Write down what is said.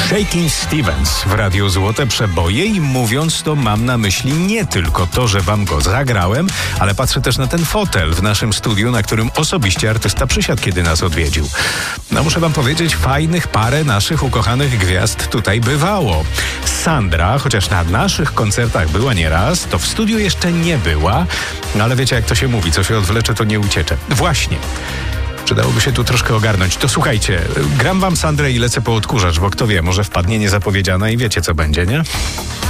Shakin' Stevens w Radiu Złote Przeboje i mówiąc to mam na myśli nie tylko to, że wam go zagrałem, ale patrzę też na ten fotel w naszym studiu, na którym osobiście artysta przysiadł, kiedy nas odwiedził. No muszę wam powiedzieć, fajnych parę naszych ukochanych gwiazd tutaj bywało. Sandra, chociaż na naszych koncertach była nieraz, to w studiu jeszcze nie była, no ale wiecie jak to się mówi, co się odwlecze, to nie uciecze. Właśnie. Przydałoby się tu troszkę ogarnąć. To słuchajcie, gram wam Sandrę i lecę po odkurzacz, bo kto wie, może wpadnie niezapowiedziana i wiecie co będzie, nie?